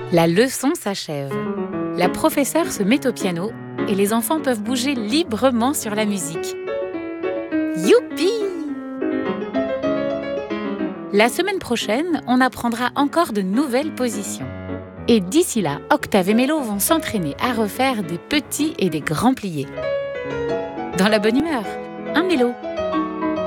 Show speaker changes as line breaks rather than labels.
La leçon s'achève. La professeure se met au piano et les enfants peuvent bouger librement sur la musique. Youpi! La semaine prochaine, on apprendra encore de nouvelles positions. Et d'ici là, Octave et Mélo vont s'entraîner à refaire des petits et des grands pliés. Dans la bonne humeur, hein Mélo?